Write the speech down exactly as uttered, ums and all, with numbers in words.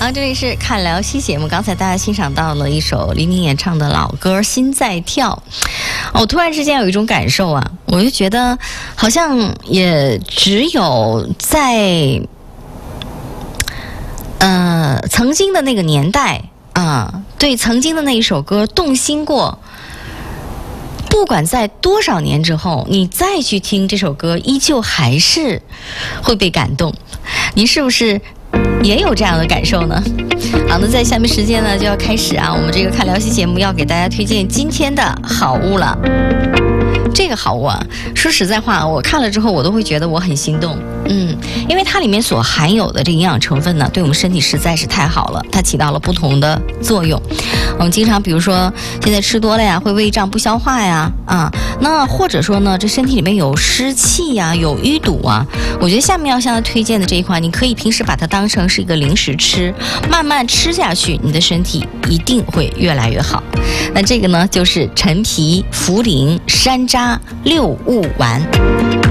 好，这里是看聊西节目。刚才大家欣赏到了一首黎明演唱的老歌《心在跳》。我突然之间有一种感受啊，我就觉得好像也只有在呃曾经的那个年代啊，对曾经的那一首歌动心过。不管在多少年之后，你再去听这首歌，依旧还是会被感动。您是不是也有这样的感受呢？好，那在下面时间呢就要开始啊，我们这个看聊西节目要给大家推荐今天的好物了。这个好物啊，说实在话，我看了之后我都会觉得我很心动。嗯，因为它里面所含有的这营养成分呢，对我们身体实在是太好了，它起到了不同的作用。我们经常比如说现在吃多了呀，会胃胀不消化呀，啊，那或者说呢，这身体里面有湿气呀，有淤堵啊，我觉得下面要向他推荐的这一款，你可以平时把它当成是一个零食吃，慢慢吃下去，你的身体一定会越来越好。那这个呢，就是陈皮茯苓山楂六物丸。